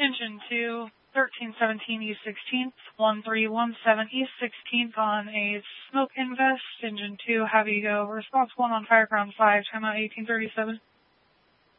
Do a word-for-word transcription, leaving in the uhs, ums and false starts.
Engine two, thirteen seventeen East sixteenth, one three one seven East sixteenth on a smoke invest. Engine two, have you go. Response one on Fireground five, timeout eighteen thirty-seven.